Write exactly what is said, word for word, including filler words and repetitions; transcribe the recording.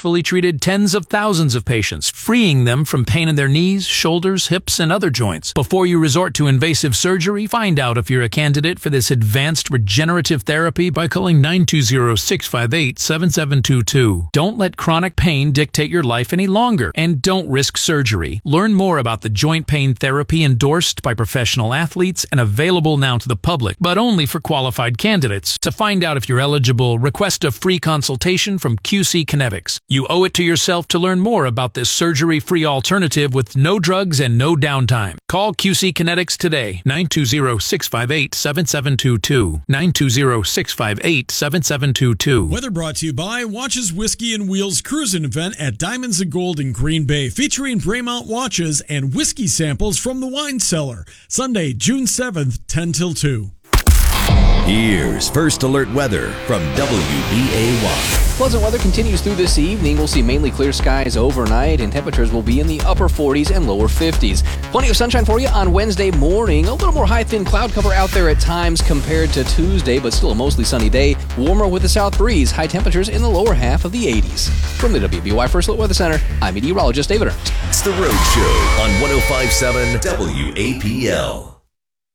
successfully treated tens of thousands of patients, freeing them from pain in their knees, shoulders, hips, and other joints. Before you resort to invasive surgery, find out if you're a candidate for this advanced regenerative therapy by calling nine two zero, six five eight, seven seven two two. Don't let chronic pain dictate your life any longer, and don't risk surgery. Learn more about the joint pain therapy endorsed by professional athletes and available now to the public, but only for qualified candidates. To find out if you're eligible, request a free consultation from Q C Kinetics. You owe it to yourself to learn more about this surgery-free alternative with no drugs and no downtime. Call Q C Kinetics today, nine two zero, six five eight, seven seven two two, nine two zero, six five eight, seven seven two two. Weather brought to you by Watches, Whiskey, and Wheels Cruising Event at Diamonds and Gold in Green Bay, featuring Braemont watches and whiskey samples from the wine cellar. Sunday, June seventh, ten till two. Here's First Alert weather from W B A Y. Pleasant weather continues through this evening. We'll see mainly clear skies overnight, and temperatures will be in the upper forties and lower fifties. Plenty of sunshine for you on Wednesday morning. A little more high thin cloud cover out there at times compared to Tuesday, but still a mostly sunny day. Warmer with the south breeze. High temperatures in the lower half of the eighties. From the W B Y First Alert Weather Center, I'm meteorologist David Ernst. It's The Road Show on one oh five point seven W A P L.